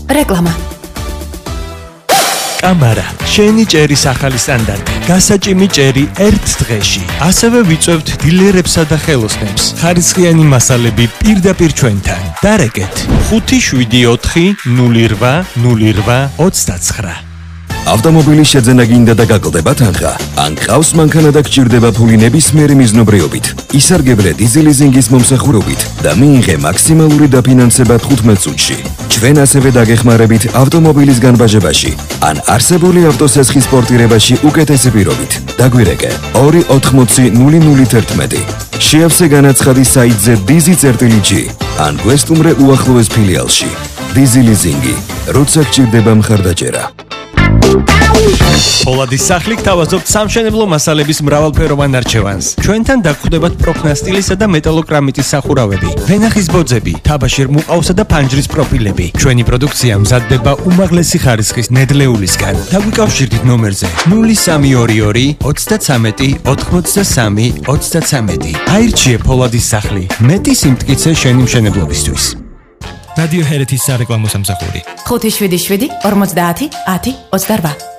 რეკლამა. კამარა, შენი ჭერის ახალი სტანდარტი. გასაჭიმი ჭერი ერთ დღეში. ასევე ვიწევთ დილერებსა და ხელოსნებს. ხარისხიანი მასალები პირდაპირ ჩვენთან. დარეკეთ 578080829. ავტომობილის შეძენა გინდა და გაკლდება თანხა. ან ყავს მანქანა და გჭირდება ფული ნებისმიერი მიზნობრიობით. ისარგებლე დიზელიზინგის მომსახურებით და მიიღე მაქსიმალური დაფინანსება 15 წუთში. ჩვენ ასევე დაგეხმარებით ავტომობილის განბაჟებაში ან არსებული ავტოსესხის პორტირებაში უკეთესი პირობით. დაგვირეკე 2800011. შეავსე განაცხადი საიტზე dizi.g ან გვესტუმრე უახლოეს ფილიალში. დიზელიზინგი, როცა გჭირდება მხარდაჭერა. პოლადის სახლი გთავაზობთ სამშენებლო მასალების მრავალფეროვან არჩევანს. ჩვენთან დაგხვდებათ პროფნასტილისა და მეტალოკრამიტის სახურავები, ვენახის ბოძები, თაბაშირ მუყავსა და ფანჯრის პროფილები. ჩვენი პროდუქცია მზადდება უმაღლესი ხარისხის ნედლეულისგან. დაგვიკავშირდით ნომერზე 0322 33 83 33. აირჩიე პოლადის სახლი. მეტი სიმტკიცე შენი მშენებლობისთვის. რადიო ჰერეთის სარეკლამო სამსახური 577 50 10 28